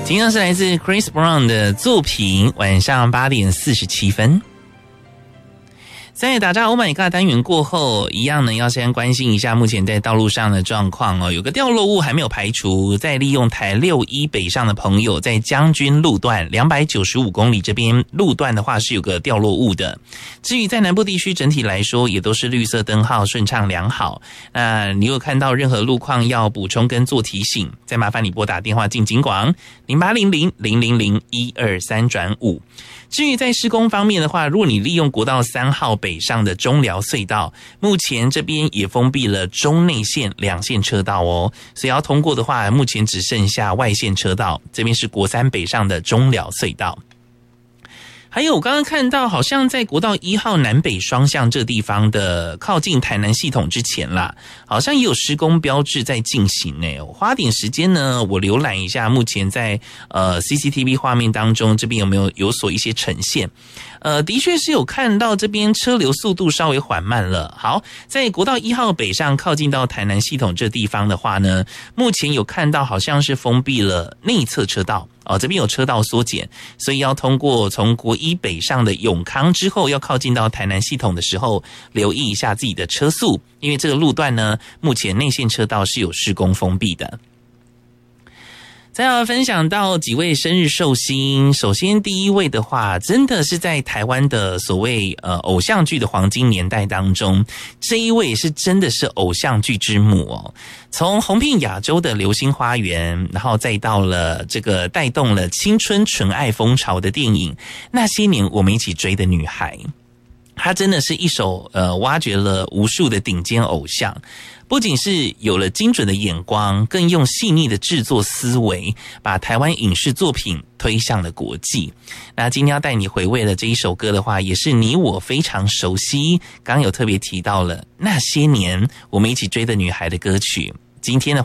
今天是来自 Chris Brown 的作品，晚上8点47分。在打炸 Oh My God 单元过后，一样呢要先关心一下目前在道路上的状况哦。有个掉落物还没有排除，在利用台61北上的朋友，在将军路段295公里这边路段的话是有个掉落物的。至于在南部地区整体来说，也都是绿色灯号顺畅良好。那你有看到任何路况要补充跟做提醒，再麻烦你拨打电话进警广0800-000-123-5。至于在施工方面的话，如果你利用国道3号北上的中寮隧道，目前这边也封闭了中内线2线车道哦，所以要通过的话，目前只剩下外线车道，这边是国3北上的中寮隧道。还有我刚刚看到好像在国道1号南北双向这地方的靠近台南系统之前啦，好像也有施工标志在进行耶。我花点时间呢，我浏览一下目前在CCTV 画面当中这边有所一些呈现。的确是有看到这边车流速度稍微缓慢了。好，在国道1号北上靠近到台南系统这地方的话呢，目前有看到好像是封闭了内侧车道。这边有车道缩减，所以要通过从国1北上的永康之后，要靠近到台南系统的时候，留意一下自己的车速，因为这个路段呢，目前内线车道是有施工封闭的。再要分享到几位生日寿星，首先第一位的话，真的是在台湾的所谓偶像剧的黄金年代当中，这一位是真的是偶像剧之母哦。从红遍亚洲的流星花园，然后再到了这个带动了青春纯爱风潮的电影《那些年我们一起追的女孩》，她真的是一手挖掘了无数的顶尖偶像。不仅是有了精准的眼光，更用细腻的制作思维，把台湾影视作品推向了国际。那今天要带你回味的这一首歌的话，也是你我非常熟悉，刚刚有特别提到了那些年我们一起追的女孩的歌曲。今天的话